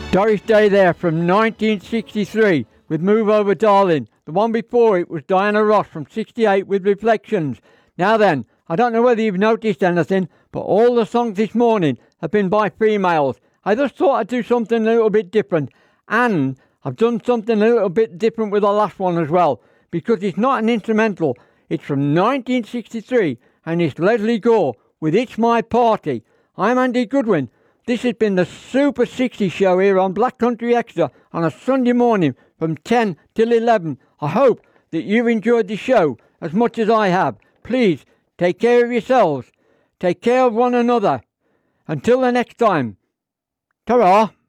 Doris Day there from 1963 with Move Over Darling. The one before it was Diana Ross from 68 with Reflections. Now then, I don't know whether you've noticed anything, but all the songs this morning have been by females. I just thought I'd do something a little bit different. And I've done something a little bit different with the last one as well, because it's not an instrumental. It's from 1963 and it's Leslie Gore with It's My Party. I'm Andy Goodwin. This has been the Super 60 show here on Black Country Extra on a Sunday morning from 10 till 11. I hope that you've enjoyed the show as much as I have. Please take care of yourselves. Take care of one another. Until the next time. Ta-ra.